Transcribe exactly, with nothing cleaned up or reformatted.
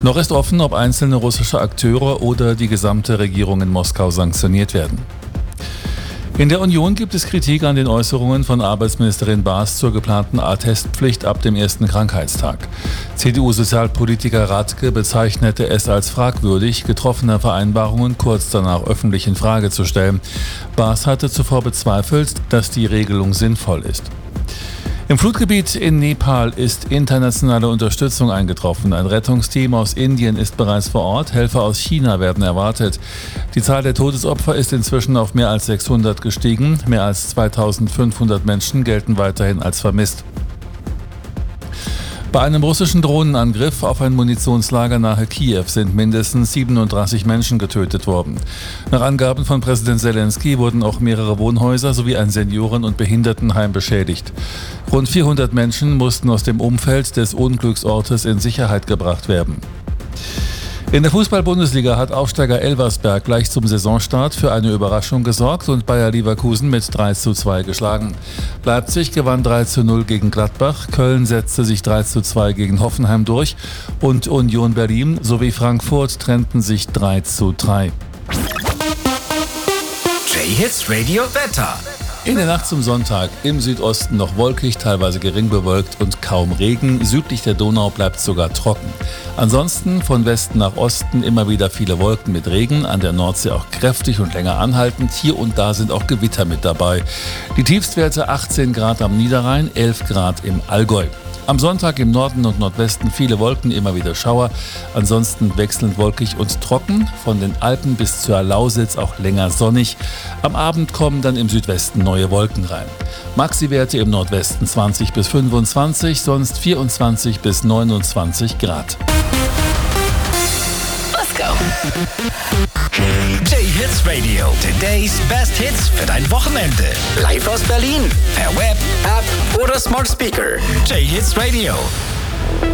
Noch ist offen, ob einzelne russische Akteure oder die gesamte Regierung in Moskau sanktioniert werden. In der Union gibt es Kritik an den Äußerungen von Arbeitsministerin Baas zur geplanten Attestpflicht ab dem ersten Krankheitstag. C D U-Sozialpolitiker Radke bezeichnete es als fragwürdig, getroffene Vereinbarungen kurz danach öffentlich in Frage zu stellen. Baas hatte zuvor bezweifelt, dass die Regelung sinnvoll ist. Im Flutgebiet in Nepal ist internationale Unterstützung eingetroffen. Ein Rettungsteam aus Indien ist bereits vor Ort. Helfer aus China werden erwartet. Die Zahl der Todesopfer ist inzwischen auf mehr als sechshundert gestiegen. Mehr als zweitausendfünfhundert Menschen gelten weiterhin als vermisst. Bei einem russischen Drohnenangriff auf ein Munitionslager nahe Kiew sind mindestens siebenunddreißig Menschen getötet worden. Nach Angaben von Präsident Zelensky wurden auch mehrere Wohnhäuser sowie ein Senioren- und Behindertenheim beschädigt. Rund vierhundert Menschen mussten aus dem Umfeld des Unglücksortes in Sicherheit gebracht werden. In der Fußball-Bundesliga hat Aufsteiger Elversberg gleich zum Saisonstart für eine Überraschung gesorgt und Bayer Leverkusen mit drei zu zwei geschlagen. Leipzig gewann drei zu null gegen Gladbach, Köln setzte sich drei zu zwei gegen Hoffenheim durch und Union Berlin sowie Frankfurt trennten sich drei zu drei. J-Hits Radio Wetter. In der Nacht zum Sonntag im Südosten noch wolkig, teilweise gering bewölkt und kaum Regen. Südlich der Donau bleibt sogar trocken. Ansonsten von Westen nach Osten immer wieder viele Wolken mit Regen, an der Nordsee auch kräftig und länger anhaltend. Hier und da sind auch Gewitter mit dabei. Die Tiefstwerte achtzehn Grad am Niederrhein, elf Grad im Allgäu. Am Sonntag im Norden und Nordwesten viele Wolken, immer wieder Schauer. Ansonsten wechselnd wolkig und trocken. Von den Alpen bis zur Lausitz auch länger sonnig. Am Abend kommen dann im Südwesten neue Wolken rein. Maxi-Werte im Nordwesten zwanzig bis fünfundzwanzig, sonst vierundzwanzig bis neunundzwanzig Grad. Let's go. J-Hits Radio. Today's Best Hits für dein Wochenende. Live aus Berlin. Per Web, App oder Smart Speaker. J-Hits Radio.